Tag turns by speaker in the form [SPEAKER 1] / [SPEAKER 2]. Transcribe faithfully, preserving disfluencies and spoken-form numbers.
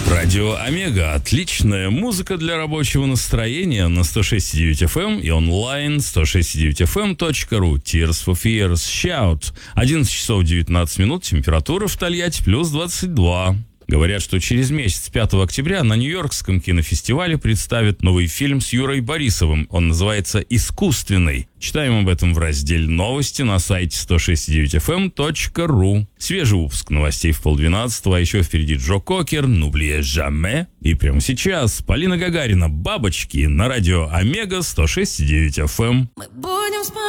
[SPEAKER 1] Радио Омега. Отличная музыка для рабочего настроения на сто шесть и девять эф эм и онлайн сто шесть и девять эф эм точка ру. Tears for Fears, Shout. одиннадцать часов девятнадцать минут. Температура в Тольятти плюс двадцать два. Говорят, что через месяц, пятого октября, на Нью-Йоркском кинофестивале представят новый фильм с Юрой Борисовым. Он называется «Искусственный». Читаем об этом в разделе «Новости» на сайте сто шесть и девять эф эм точка ру. Свежий выпуск новостей в полдвенадцатого, а еще впереди Джо Кокер, «N'oubliez jamais». И прямо сейчас Полина Гагарина, «Бабочки» на радио Омега сто шесть и девять эф эм.
[SPEAKER 2] Мы будем спать.